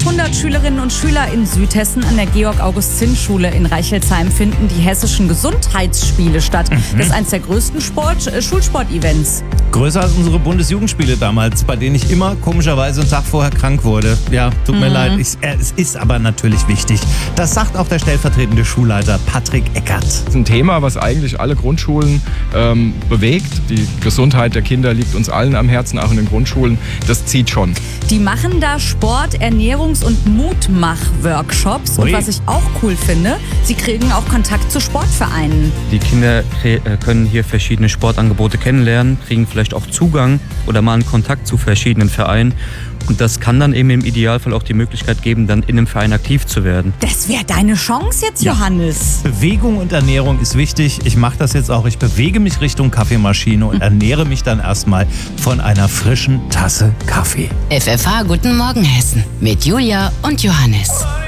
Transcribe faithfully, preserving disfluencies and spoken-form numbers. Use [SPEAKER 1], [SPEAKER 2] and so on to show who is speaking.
[SPEAKER 1] fünfhundert Schülerinnen und Schüler in Südhessen an der Georg-August-Zinn-Schule in Reichelsheim finden die hessischen Gesundheitsspiele statt. Mhm. Das ist eines der größten Sport, äh, Schulsportevents.
[SPEAKER 2] Größer als unsere Bundesjugendspiele damals, bei denen ich immer komischerweise einen Tag vorher krank wurde. Ja, tut mir
[SPEAKER 1] Mhm.
[SPEAKER 2] leid. Ich, äh, es ist aber natürlich wichtig. Das sagt auch der stellvertretende Schulleiter Patrick Eckert.
[SPEAKER 3] Das ist ein Thema, was eigentlich alle Grundschulen ähm, bewegt. Die Gesundheit der Kinder liegt uns allen am Herzen, auch in den Grundschulen. Das zieht schon.
[SPEAKER 1] Die machen da Sport-, Ernährungs- und Mutmach-Workshops. Und
[SPEAKER 2] Ui.
[SPEAKER 1] was ich auch cool finde, sie kriegen auch Kontakt zu Sportvereinen.
[SPEAKER 4] Die Kinder können hier verschiedene Sportangebote kennenlernen, kriegen vielleicht auch Zugang oder mal einen Kontakt zu verschiedenen Vereinen. Und das kann dann eben im Idealfall auch die Möglichkeit geben, dann in einem Verein aktiv zu werden.
[SPEAKER 1] Das wäre deine Chance jetzt,
[SPEAKER 2] Ja.
[SPEAKER 1] Johannes.
[SPEAKER 2] Bewegung und Ernährung ist wichtig. Ich mache das jetzt auch. Ich bewege mich Richtung Kaffeemaschine und ernähre mich dann erstmal von einer frischen Tasse Kaffee.
[SPEAKER 5] F F H Guten Morgen Hessen mit Julia und Johannes.